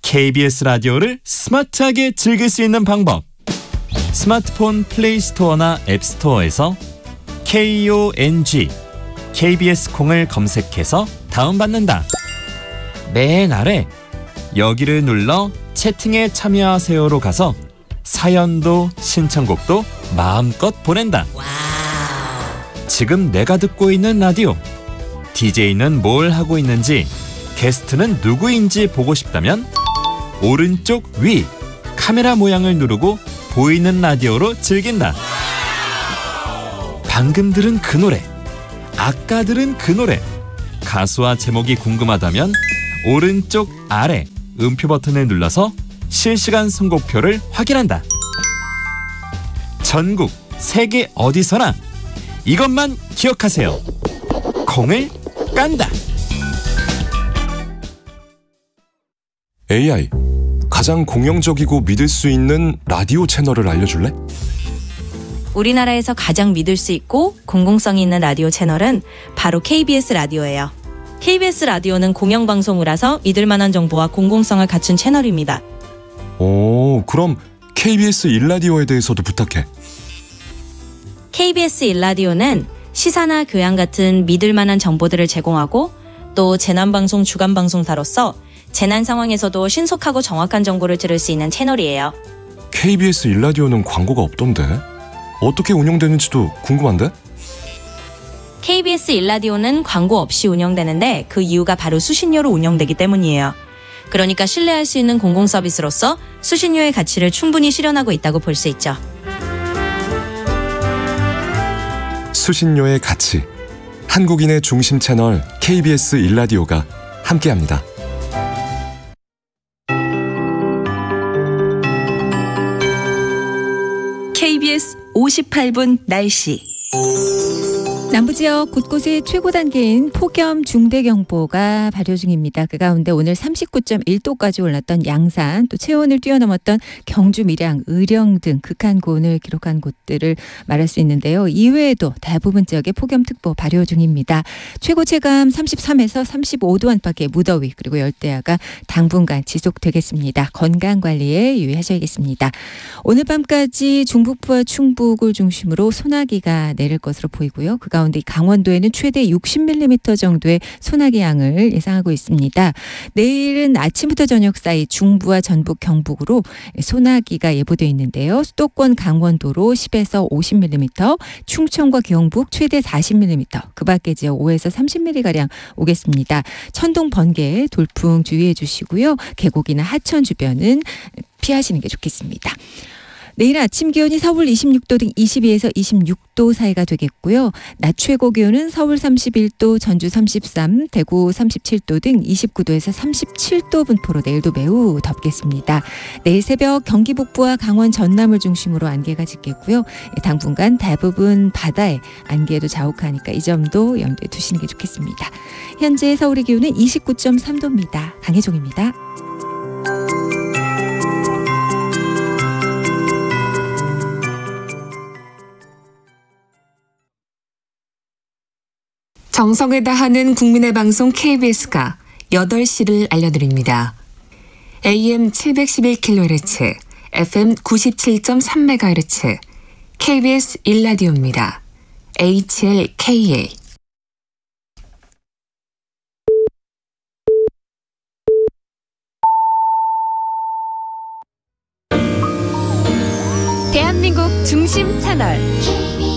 KBS 라디오를 스마트하게 즐길 수 있는 방법. 스마트폰 플레이 스토어나 앱 스토어에서 KONG KBS 콩을 검색해서 다운받는다. 맨 아래 여기를 눌러 채팅에 참여하세요로 가서 사연도 신청곡도 마음껏 보낸다. 지금 내가 듣고 있는 라디오, DJ는 뭘 하고 있는지, 게스트는 누구인지 보고 싶다면 오른쪽 위 카메라 모양을 누르고 보이는 라디오로 즐긴다. 방금 들은 그 노래, 아까 들은 그 노래, 가수와 제목이 궁금하다면 오른쪽 아래 음표 버튼을 눌러서 실시간 선곡표를 확인한다. 전국 세계 어디서나 이것만 기억하세요. 콩을 깐다. AI, 가장 공영적이고 믿을 수 있는 라디오 채널을 알려줄래? 우리나라에서 가장 믿을 수 있고 공공성이 있는 라디오 채널은 바로 KBS 라디오예요. KBS 라디오는 공영방송이라서 믿을 만한 정보와 공공성을 갖춘 채널입니다. 오, 그럼 KBS 1라디오에 대해서도 부탁해. KBS 1라디오는 시사나 교양 같은 믿을 만한 정보들을 제공하고 또 재난방송 주간방송사로서 재난 상황에서도 신속하고 정확한 정보를 들을 수 있는 채널이에요. KBS 1라디오는 광고가 없던데? 어떻게 운영되는지도 궁금한데? KBS 1라디오는 광고 없이 운영되는데 그 이유가 바로 수신료로 운영되기 때문이에요. 그러니까 신뢰할 수 있는 공공 서비스로서 수신료의 가치를 충분히 실현하고 있다고 볼 수 있죠. 수신료의 가치, 한국인의 중심 채널 KBS 1라디오가 함께합니다. KBS 58분 날씨. 남부지역 곳곳에 최고 단계인 폭염 중대경보가 발효 중입니다. 그 가운데 오늘 39.1도까지 올랐던 양산, 또 체온을 뛰어넘었던 경주, 밀양, 의령 등 극한 고온을 기록한 곳들을 말할 수 있는데요. 이외에도 대부분 지역에 폭염특보 발효 중입니다. 최고 체감 33에서 35도 안팎의 무더위, 그리고 열대야가 당분간 지속되겠습니다. 건강관리에 유의하셔야겠습니다. 오늘 밤까지 중북부와 충북을 중심으로 소나기가 내릴 것으로 보이고요. 그 가운데 강원도에는 최대 60mm 정도의 소나기 양을 예상하고 있습니다. 내일은 아침부터 저녁 사이 중부와 전북, 경북으로 소나기가 예보되어 있는데요. 수도권 강원도로 10에서 50mm, 충청과 경북 최대 40mm, 그 밖의 지역 5에서 30mm가량 오겠습니다. 천둥, 번개, 돌풍 주의해 주시고요. 계곡이나 하천 주변은 피하시는 게 좋겠습니다. 내일 아침 기온이 서울 26도 등 22에서 26도 사이가 되겠고요. 낮 최고 기온은 서울 31도, 전주 33, 대구 37도 등 29도에서 37도 분포로 내일도 매우 덥겠습니다. 내일 새벽 경기 북부와 강원 전남을 중심으로 안개가 짙겠고요. 당분간 대부분 바다에 안개도 자욱하니까 이 점도 염두에 두시는 게 좋겠습니다. 현재 서울의 기온은 29.3도입니다. 강혜종입니다. 정성을 다하는 국민의 방송 KBS가 8시를 알려드립니다. AM 711kHz, FM 97.3MHz, KBS 1라디오입니다. HLKA. 대한민국 중심 채널